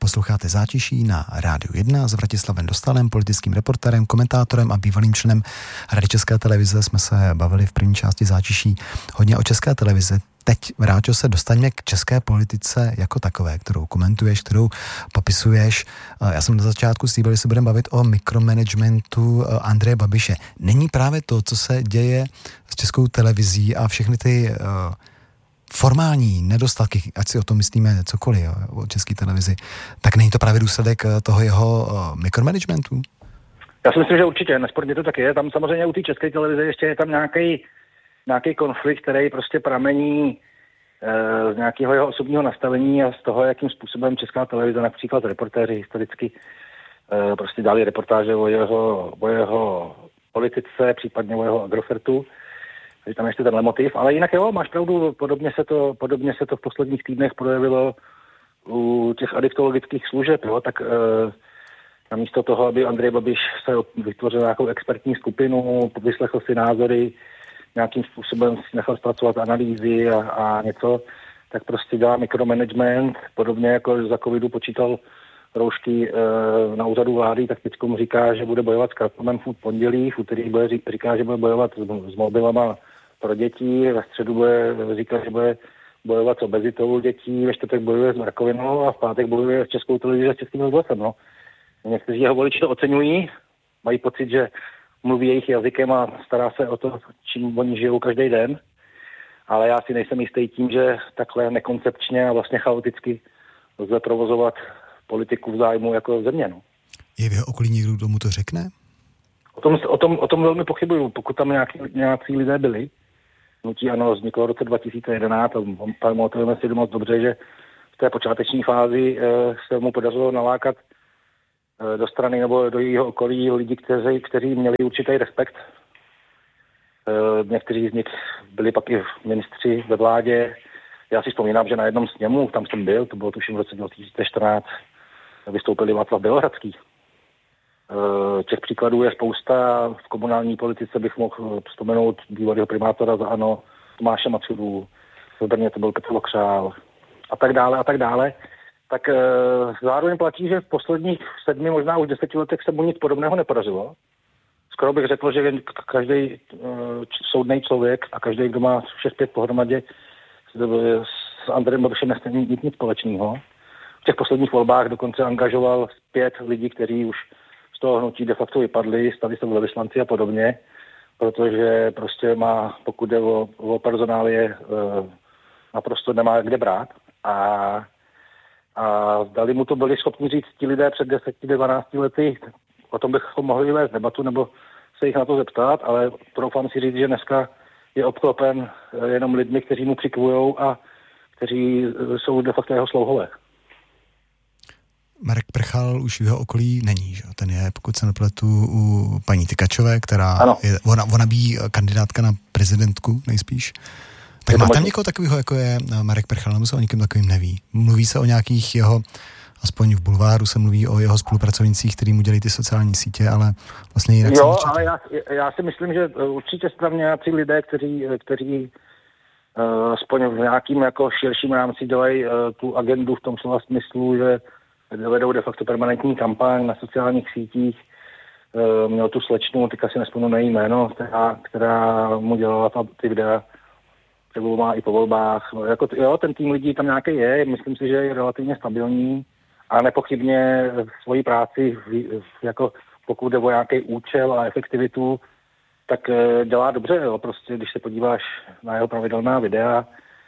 Posloucháte Zátiší na Rádiu 1 s Vratislavem Dostalem, politickým reportérem, komentátorem a bývalým členem Rady České televize. Jsme se bavili v první části Zátiší hodně o České televizi. Teď, Vráťo, se dostaňme k české politice jako takové, kterou komentuješ, kterou popisuješ. Já jsem na začátku slíbil, že se budeme bavit o mikromanagementu Andreje Babiše. Není právě to, co se děje s Českou televizí a všechny ty formální nedostatky, ať si o tom myslíme cokoliv o České televizi, tak není to právě důsledek toho jeho mikromanagementu? Já si myslím, že určitě, nesporně to tak je. Tam samozřejmě u té České televize ještě je tam nějaký konflikt, který prostě pramení z nějakého jeho osobního nastavení a z toho, jakým způsobem Česká televize, například reportéři historicky prostě dali reportáže o jeho politice, případně o jeho Agrofertu. Takže tam ještě tenhle motiv, ale jinak jo, máš pravdu, podobně se to v posledních týdnech projevilo u těch adiktologických služeb, jo, tak namísto toho, aby Andrej Babiš se vytvořil nějakou expertní skupinu, vyslechl si názory, nějakým způsobem si nechal zpracovat analýzy a něco, tak prostě dělá mikromanagement, podobně jako za covidu počítal roušky na úřadu vlády, tak teď mu říká, že bude bojovat s kartelem v pondělí, v úterý říká, že bude bojovat s mobilama pro děti, ve středu bude říkat, že bude bojovat s obezitou dětí, ve čtvrtek bojuje s rakovinou a v pátek bojuje s Českou televizí a s Českým rozhlasem, no. Někteří jeho voliči to oceňují, mají pocit, že mluví jejich jazykem a stará se o to, čím oni žijou každý den, ale já si nejsem jistý tím, že takhle nekoncepčně a vlastně chaoticky lze provozovat politiku v zájmu jako země, no. Je v jeho okolí někdo, kdo mu to řekne? O tom velmi pochybuju, pokud tam nějací lidé byli. Hnutí ANO vzniklo v roce 2011 a pamatujeme si moc dobře, že v té počáteční fázi se mu podařilo nalákat do strany nebo do jejího okolí lidi, kteří měli určitý respekt. Někteří z nich byli pak i ministři ve vládě. Já si vzpomínám, že na jednom sněmu, tam jsem byl, to bylo tuším v roce 2014, vystoupili Václav Bělohradský. Těch příkladů je spousta. V komunální politice bych mohl vzpomenout bývalého primátora za ANO, Tomáše Macuru, v Brně to byl Petr Lokřál a tak dále. Tak zároveň platí, že v posledních 7, možná už 10 letech se mu nic podobného nepodařilo. Skoro bych řekl, že každý soudný člověk a každý, kdo má 6-5 pohromadě s Andrejem Babišem nesmí nic společného. V těch posledních volbách dokonce angažoval 5 lidí, kteří už z toho hnutí de facto vypadli, stali se velvyslanci a podobně, protože prostě má, pokud jde o personálie, naprosto nemá kde brát. A zdali mu to byli schopni říct ti lidé před 10-12 lety, o tom bychom mohli vést debatu nebo se jich na to zeptat, ale troufám si říct, že dneska je obklopen jenom lidmi, kteří mu přikvujou a kteří jsou de facto jeho slouhové. Marek Prchal už v jeho okolí není, že? Ten je, pokud se nepletu, u paní Tykačové, která je, ona bí kandidátka na prezidentku nejspíš. Tak má tam někoho takového, jako je Marek Prchal, nebo se o nikým takovým neví? Mluví se o nějakých jeho, aspoň v bulváru se mluví o jeho spolupracovnicích, který mu dělají ty sociální sítě, ale vlastně jinak... Jo, ale já si myslím, že určitě jsou tam nějací lidé, kteří aspoň v nějakým jako širším rámci dělají tu agendu v tom slova smyslu, že vedou de facto permanentní kampaň na sociálních sítích. Měl tu slečnu, teďka si nespomenu na její jméno, která mu dělala ty videa před volbách i po volbách. Jako, jo, ten tým lidí tam nějaký je, myslím si, že je relativně stabilní a nepochybně svoji práci, jako pokud jde o nějaký účel a efektivitu, tak dělá dobře, jo. Prostě když se podíváš na jeho pravidelná videa,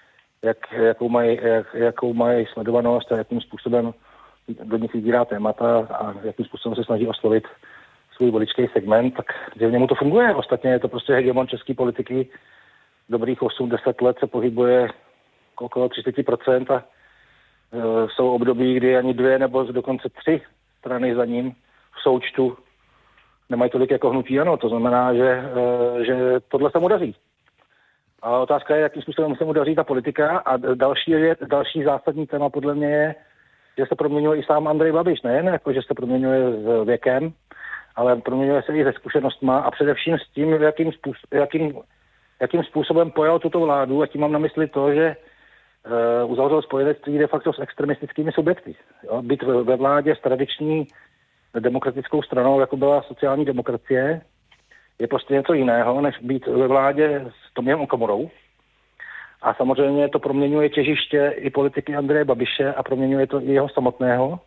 jakou mají sledovanost a jakým způsobem do nich vybírá témata a jakým způsobem se snaží oslovit svůj voličský segment, tak v němu to funguje. Ostatně je to prostě hegemon české politiky. Dobrých 8-10 let se pohybuje okolo 30% a jsou období, kdy ani 2 nebo dokonce 3 strany za ním v součtu nemají tolik jako hnutí ANO. To znamená, že tohle se mu daří. A otázka je, jakým způsobem se mu daří ta politika. A další zásadní téma podle mě je, že se proměňuje i sám Andrej Babiš. Nejen jako, že se proměňuje s věkem, ale proměňuje se i se zkušenostma a především s tím, jakým způsobem pojal tuto vládu. A tím mám na mysli to, že uzavřel spojenectví de facto s extremistickými subjekty. Jo? Být ve vládě s tradiční demokratickou stranou, jako byla sociální demokracie, je prostě něco jiného, než být ve vládě s Tomiem Okamurou. A samozřejmě to proměňuje těžiště i politiky Andreje Babiše a proměňuje to i jeho samotného.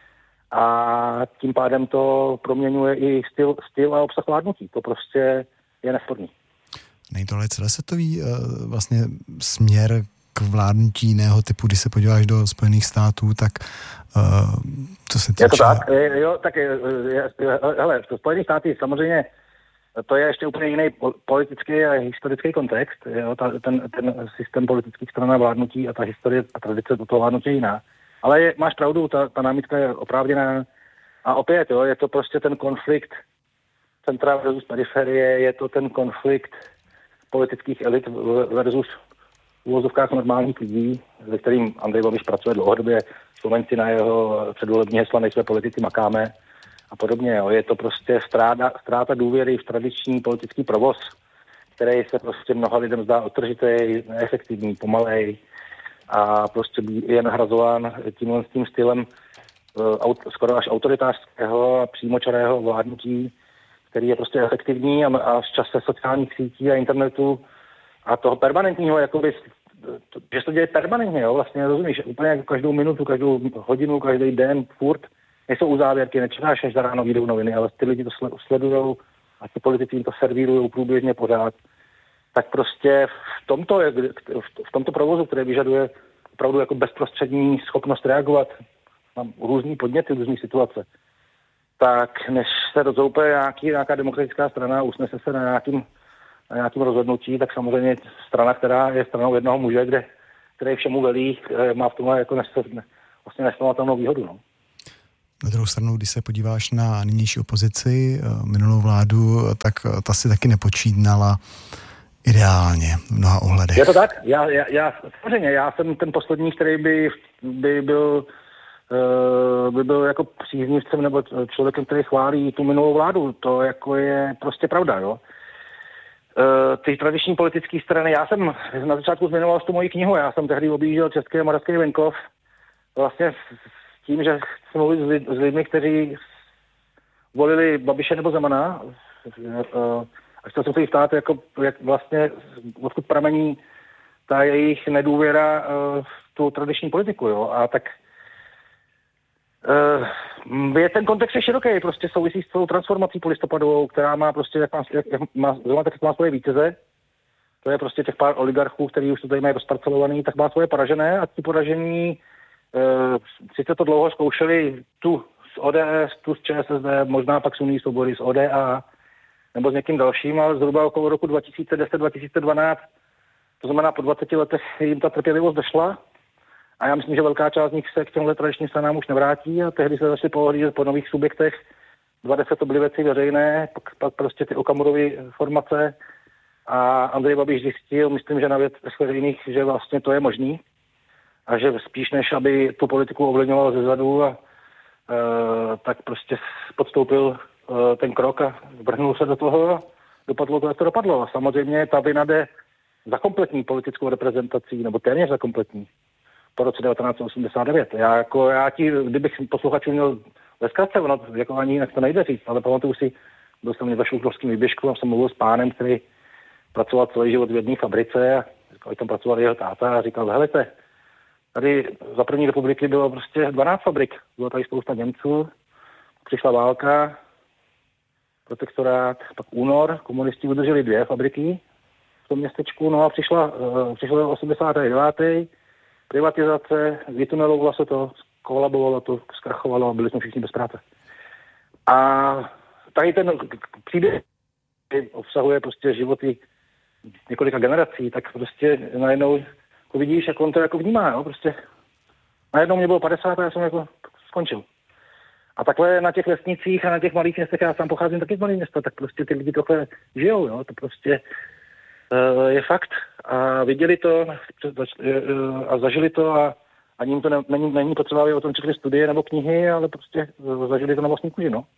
A tím pádem to proměňuje i styl a obsah vládnutí. To prostě je nesporný. Není tohle celosvětový vlastně směr k vládnutí jiného typu, když se podíváš do Spojených států, tak co se týče... Je to tak? Jo, tak hele, v Spojených státech samozřejmě to je ještě úplně jiný politický a historický kontext. Jo, ten systém politických stran a vládnutí a ta historie a tradice do toho vládnutí je jiná. Ale máš pravdu, ta námitka je oprávněná. A opět, jo, je to prostě ten konflikt centra versus periferie, je to ten konflikt politických elit versus v uvozovkách normálních lidí, se kterým Andrej Babiš pracuje dlouhodobě. Vzpomeň si na jeho předvolební hesla, nejsme politici, makáme a podobně. Jo. Je to prostě ztráta důvěry v tradiční politický provoz, který se prostě mnoha lidem zdá odtržitý, neefektivní, pomalej a prostě je nahrazován tímhle tím stylem skoro až autoritářského a přímočarého vládnutí, který je prostě efektivní a v čase sociálních sítí a internetu a toho permanentního, jakoby, že se to děje permanentně, jo, vlastně rozumíš, úplně jako každou minutu, každou hodinu, každý den, furt, nejsou uzávěrky, nečekáš, až za ráno vyjdou noviny, ale ty lidi to sledujou a ti politici jim to servírují průběžně pořád. Tak prostě v tomto provozu, který vyžaduje opravdu jako bezprostřední schopnost reagovat na různý podněty, různý situace, tak než se rozhoupe nějaká demokratická strana a usnese se na nějakým rozhodnutí, tak samozřejmě strana, která je stranou jednoho muže, který všemu velí, má v tomhle jako vlastně nesmírnou výhodu. No. Na druhou stranu, když se podíváš na nynější opozici, minulou vládu, tak ta si taky nepočítala ideálně v mnoha ohledech. Je to tak? Samozřejmě, já jsem ten poslední, který by byl jako příznivcem nebo člověkem, který chválí tu minulou vládu. To jako je prostě pravda, jo. Ty tradiční politické strany, já jsem na začátku zmiňoval tu moji knihu, já jsem tehdy objížděl český a moravský venkov vlastně s tím, že jsem mluvil s lidmi, kteří volili Babiše nebo Zemana a chtěl jsem se jich ptát, jak vlastně odkud pramení ta jejich nedůvěra v tu tradiční politiku, jo, a tak ten kontext je široký, prostě souvisí s tou transformací polistopadovou, která má prostě, jak má svoje vítěze, to je prostě těch pár oligarchů, kteří už to tady mají rozparcelovaný, tak má svoje poražené a ti poražení sice to dlouho zkoušeli tu z ODS, tu z ČSSD, možná pak z Unii svobody, z ODA, nebo s někým dalším, ale zhruba okolo roku 2010-2012, to znamená po 20 letech jim ta trpělivost došla. A já myslím, že velká část z nich se k těmhle tradičním stranám už nevrátí a tehdy se začali pohlížet po nových subjektech. 20 to byly věci veřejné, pak prostě ty Okamurovy formace a Andrej Babiš zjistil, myslím, že na věcech veřejných, že vlastně to je možný a že spíš než aby tu politiku ovlivňoval zezadu tak prostě podstoupil ten krok a vrhnul se do toho a dopadlo to, jak to dopadlo. A samozřejmě ta vina jde za kompletní politickou reprezentací, nebo téměř za kompletní. Po roce 1989. Já ti, kdybych posluchačů měl ve zkratce, ono jako ani jinak to nejde říct, ale pamatuju si, byl jsem ve Šluknovském výběžku a jsem mluvil s pánem, který pracoval celý život v jedné fabrice a tam pracoval jeho táta a říkal, helejte, tady za první republiky bylo prostě 12 fabrik, bylo tady spousta Němců, přišla válka, protektorát, pak únor, komunisti udrželi 2 fabriky v tom městečku, no a přišlo 89. Privatizace, vytunelovalo se to, kolabovalo to, zkrachovalo a byli jsme všichni bez práce. A tady ten příběh obsahuje prostě životy několika generací, tak prostě najednou jako vidíš, jak on to jako vnímá, jo, prostě najednou mě bylo 50 a já jsem jako skončil. A takhle na těch vesnicích a na těch malých městech, já sám pocházím taky z malých města, tak prostě ty lidi takhle žijou, jo, to prostě je fakt. A viděli to a zažili to a ani jim to není potřeba, aby o tom četli studie nebo knihy, ale prostě zažili to na vlastní kůži, no.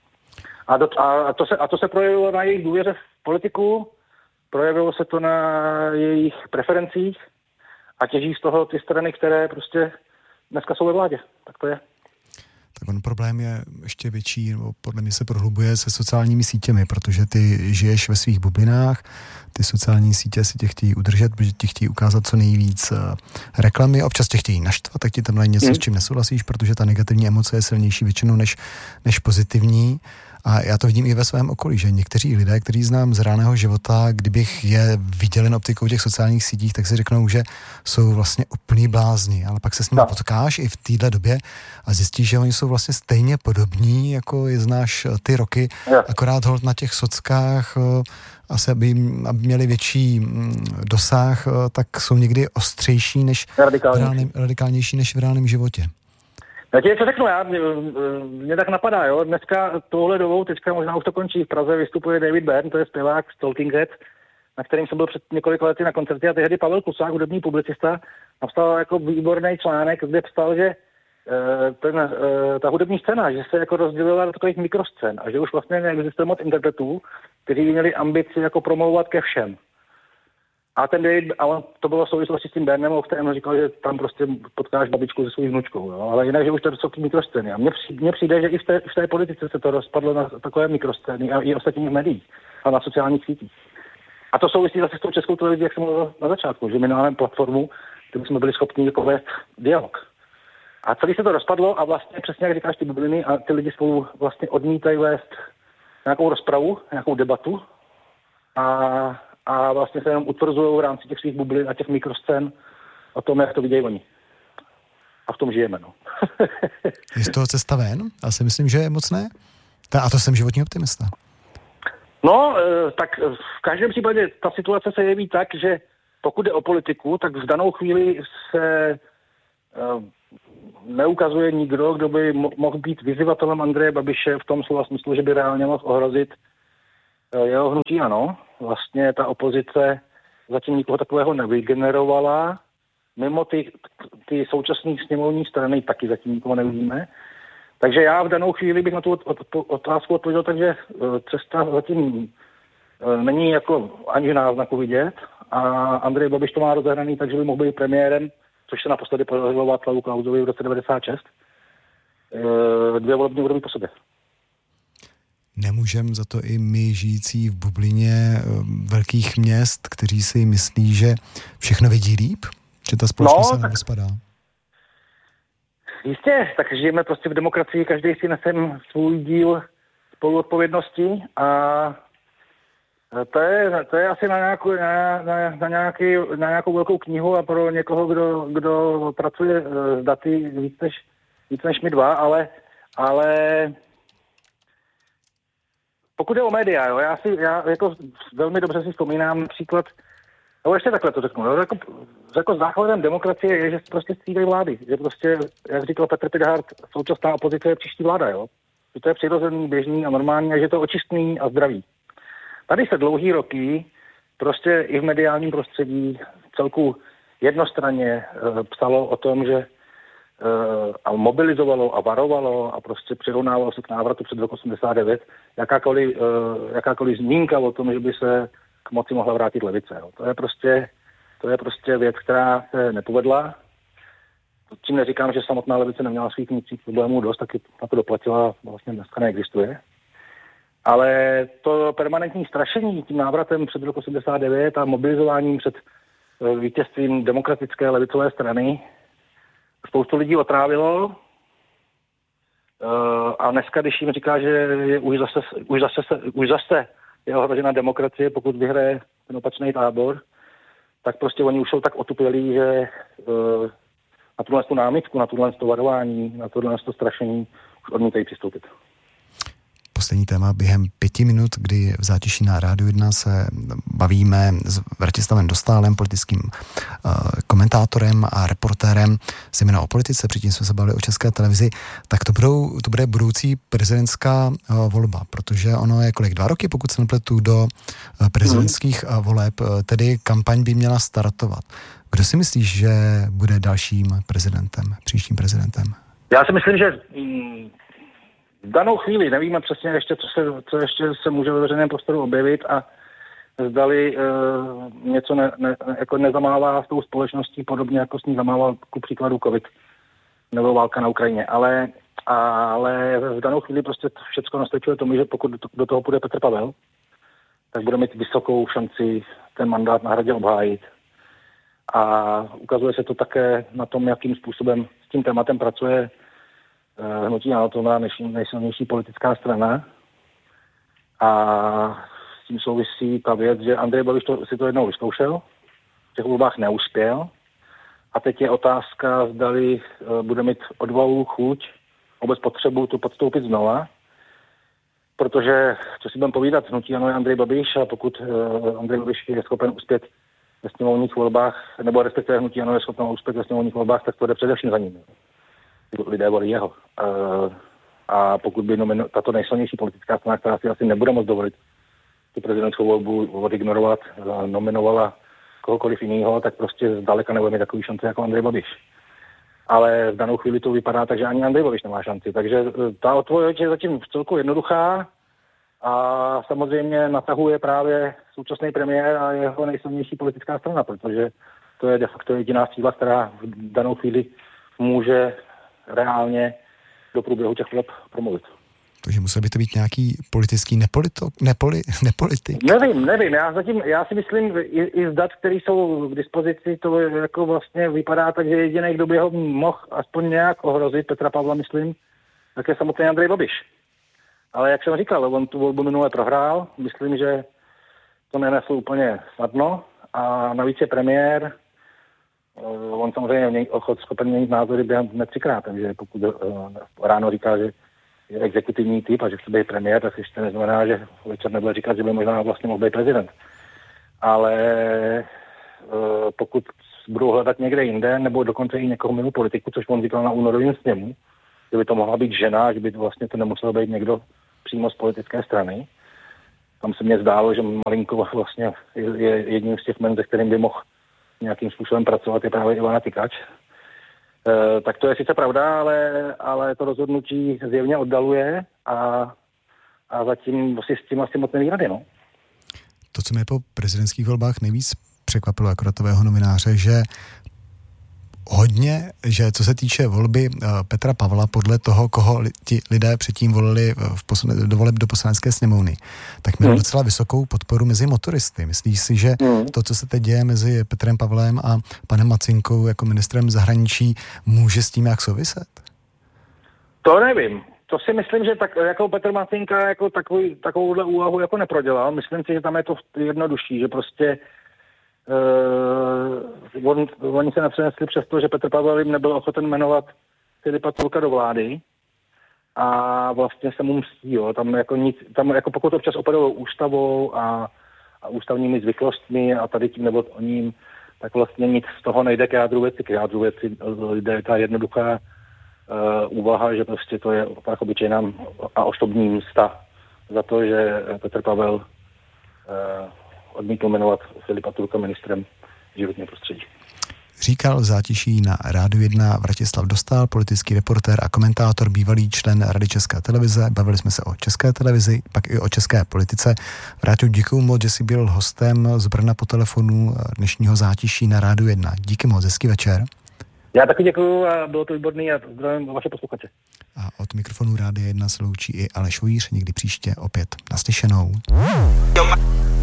A to se projevilo na jejich důvěře v politiku, projevilo se to na jejich preferencích a těží z toho ty strany, které prostě dneska jsou ve vládě. Tak to je. Tak on problém je ještě větší, nebo podle mě se prohlubuje se sociálními sítěmi, protože ty žiješ ve svých bublinách, ty sociální sítě si tě chtějí udržet, protože ti chtějí ukázat co nejvíc reklamy, občas tě chtějí naštvat, tak ti tam něco, s čím nesouhlasíš, protože ta negativní emoce je silnější většinou než pozitivní. A já to vidím i ve svém okolí, že někteří lidé, kteří znám z reálného života, kdybych je viděl jen optikou těch sociálních sítích, tak si řeknou, že jsou vlastně úplný blázni, ale pak se s nimi potkáš i v téhle době a zjistíš, že oni jsou vlastně stejně podobní, jako je znáš ty roky, akorát holt na těch sockách asi, aby měli větší dosah, tak jsou někdy ostřejší než radikálnější než v reálném životě. Já ti něco řeknu, mě tak napadá, jo, dneska tohle dobou, teďka možná už to končí, v Praze vystupuje David Byrne, to je zpěvák z Talking Heads, na kterým jsem byl před několika lety na koncertě a tehdy Pavel Kusák, hudební publicista, napsal jako výborný článek, kde psal, že ta hudební scéna, že se jako rozdělila do takových mikroscén a že už vlastně neexistuje moc interpretů, kteří měli ambici jako promlouvat ke všem. A ten David, ale to bylo v souvislosti s tím Bernem, o kterém říkal, že tam prostě potkáš babičku se svou vnučkou, jo? Ale jinak, že už to jsou mikroscény. A mně přijde, že i v té politice se to rozpadlo na takové mikroscény a i ostatních médiích a na sociálních sítích. A to souvisí zase s tou Českou televizí, jak jsem mluvil na začátku, že my máme platformu, kde jsme byli schopni povést dialog. A celý se to rozpadlo a vlastně přesně jak říkáš ty bubliny a ty lidi spolu vlastně odmítají vést nějakou rozpravu, nějakou debatu a vlastně se jenom utvrzují v rámci těch svých bublin a těch mikroscén o tom, jak to vidějí oni. A v tom žijeme, no. Je z toho cesta ven? Já si myslím, že je mocné. A to jsem životní optimista. No, tak v každém případě ta situace se jeví tak, že pokud jde o politiku, tak v danou chvíli se neukazuje nikdo, kdo by mohl být vyzývatelem Andreje Babiše v tom slova smyslu, že by reálně mohl ohrozit jeho hnutí ANO. Vlastně ta opozice zatím nikoho takového nevygenerovala. Mimo ty současné sněmovní strany taky zatím nikoho nevidíme. Takže já v danou chvíli bych na tu otázku odpověděl, takže cesta zatím není jako ani náznaku vidět a Andrej Babiš to má rozehraný, takže by mohl být premiérem, což se naposledy podařilo Václavu Klausovi v roce 96. 2 volební období po sobě. Nemůžeme za to i my žijící v bublině velkých měst, kteří si myslí, že všechno vidí líp? Že ta společnost se nerozpadá? Jistě, tak žijeme prostě v demokracii, každý si nese svůj díl spoluodpovědnosti a to je asi na nějakou velkou knihu a pro někoho, kdo pracuje s daty víc než my dva, ale pokud je o média, jo, já jako velmi dobře si vzpomínám například, nebo ještě takhle to řeknu, jo, jako základem demokracie je, že prostě střídají vlády, že prostě, jak říkal Petr Pidhart, současná opozice je příští vláda, jo, že to je přirozený, běžný a normální a že to je očistný a zdravý. Tady se dlouhý roky prostě i v mediálním prostředí celku jednostranně psalo o tom, že a mobilizovalo a varovalo a prostě přirovnávalo se k návratu před roku 89 jakákoliv zmínka o tom, že by se k moci mohla vrátit levice. Jo. To je prostě věc, která se nepovedla. Tím neříkám, že samotná levice neměla svých vnitřních problémů dost, taky na to doplatila, vlastně dneska neexistuje. Ale to permanentní strašení tím návratem před roku 89 a mobilizováním před vítězstvím demokratické levicové strany spoustu lidí otrávilo a dneska, když jim říká, že je už zase je ohrožena demokracie, pokud vyhraje ten opačný tábor, tak prostě oni už jsou tak otupělí, že na tuhle námitku, na tuhle varování, na tuhle strašení už odmítají přistoupit. Poslední téma během 5 minut, kdy v Zátiší na Rádiu 1 se bavíme s Vratislavem Dostálem, politickým komentátorem a reportérem, zejména o politice, předtím jsme se bavili o České televizi, tak to bude budoucí prezidentská volba, protože ono je 2 roky, pokud se nepletu, do prezidentských voleb, tedy kampaň by měla startovat. Kdo si myslíš, že bude dalším prezidentem, příštím prezidentem? Já si myslím, že v danou chvíli nevíme přesně ještě, co ještě se může ve veřejném prostoru objevit a zdali něco jako nezamává s tou společností podobně, jako s ní zamával ku příkladu COVID nebo válka na Ukrajině. Ale v danou chvíli prostě všechno nastačuje tomu, že pokud do toho půjde Petr Pavel, tak bude mít vysokou šanci ten mandát na Hradě obhájit. A ukazuje se to také na tom, jakým způsobem s tím tématem pracuje hnutí ANO, to má nejsilnější politická strana. A s tím souvisí ta věc, že Andrej Babiš si to jednou vyzkoušel, v těch volbách neuspěl. A teď je otázka, zdali bude mít odvahu, chuť, vůbec potřebu to podstoupit znova. Protože, co si budeme povídat, hnutí ANO je Andrej Babiš a pokud Andrej Babiš je schopen uspět ve sněmovních volbách, nebo respektive hnutí ANO je schopno uspět ve sněmovních volbách, tak to jde především za ním. Lidé volí jeho. A pokud by tato nejsilnější politická strana, která si asi nebude moc dovolit tu prezidentskou volbu odignorovat, nominovala kohokoliv jiného, tak prostě zdaleka nebude mít takový šance jako Andrej Babiš. Ale v danou chvíli to vypadá tak, že ani Andrej Babiš nemá šanci. Takže ta odpověď je zatím vcelku jednoduchá a samozřejmě natahuje právě současný premiér a jeho nejsilnější politická strana, protože to je de facto jediná síla, která v danou chvíli může reálně do průběhu těch voleb promluvit. Takže musel by to být nějaký politický nepolitik? Nevím. Já si myslím, i z dat, které jsou k dispozici, to jako vlastně vypadá tak, že jediný, kdo by ho mohl aspoň nějak ohrozit, Petra Pavla, myslím, tak je samotný Andrej Babiš. Ale jak jsem říkal, on tu volbu minule prohrál, myslím, že to nenesl úplně snadno a navíc je premiér, on samozřejmě je schopen měnit názory během dne 3krát, takže pokud ráno říká, že je exekutivní typ a že chce být premiér, tak ještě neznamená, že večer nebude říkat, že by možná vlastně mohl být prezident. Ale pokud budou hledat někde jinde, nebo dokonce i někoho mimo politiku, což on říkal na únorovém sněmu, že by to mohla být žena, že by to vlastně to nemuselo být někdo přímo z politické strany. Tam se mně zdálo, že malinko vlastně je jedním z těch men, se kterým by mohl nějakým způsobem pracovat, je právě Ivana Tykač. Tak to je sice pravda, ale to rozhodnutí zjevně oddaluje a zatím si s tím asi moc neví rady, no. To, co mě po prezidentských volbách nejvíc překvapilo jako datového novináře, že co se týče volby Petra Pavla podle toho, koho ti lidé předtím volili do voleb do Poslanecké sněmovny, tak měl docela vysokou podporu mezi motoristy. Myslíš si, že to, co se teď děje mezi Petrem Pavlem a panem Macinkou jako ministrem zahraničí, může s tím jak souviset? To nevím. To si myslím, že tak jako Petr Macinka jako takovouhle úvahu jako neprodělal. Myslím si, že tam je to jednodušší, že prostě oni se nepřenesli přesto, že Petr Pavel jim nebyl ochoten jmenovat Filipa Turka do vlády a vlastně se mu mstí, jo. Tam jako pokud občas operují ústavou a ústavními zvyklostmi a tady tím nebo o ním, tak vlastně nic z toho nejde k jádru věci. K jádru věci jde ta jednoduchá úvaha, že prostě to je tak obyčejná a osobní msta za to, že Petr Pavel odmítl jmenovat Filipa Turka ministrem životního prostředí. Říkal v Zátiší na Rádiu 1 Vratislav Dostál, politický reportér a komentátor, bývalý člen Rady České televize. Bavili jsme se o České televizi, pak i o české politice. Vrátil, děkuju moc, že jsi byl hostem z Brna po telefonu dnešního Zátiší na Rádiu 1. Díky moc, hezký večer. Já taky děkuju a bylo to výborný a zdravím vaše posluchače. A od mikrofonu Rádia 1 se loučí i Aleš Ujíř, někdy příště opět naslyšenou.